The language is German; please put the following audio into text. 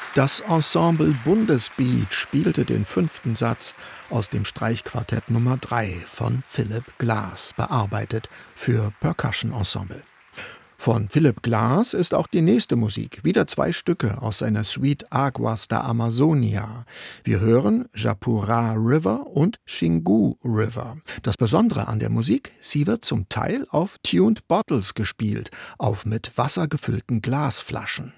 Das Ensemble Bundesbeat spielte den 5. Satz aus dem Streichquartett Nummer 3 von Philip Glass, bearbeitet für Percussion Ensemble. Von Philip Glass ist auch die nächste Musik, wieder 2 Stücke aus seiner Suite Aguas da Amazonia. Wir hören Japurá River und Xingu River. Das Besondere an der Musik, sie wird zum Teil auf Tuned Bottles gespielt, auf mit Wasser gefüllten Glasflaschen.